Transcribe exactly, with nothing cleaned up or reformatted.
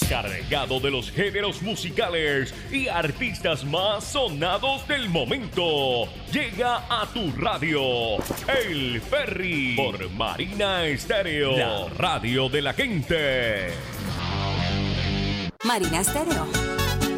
cargado de los géneros musicales y artistas más sonados del momento. Llega a tu radio El Ferry por Marina Estéreo, la radio de la gente. Marina Estéreo.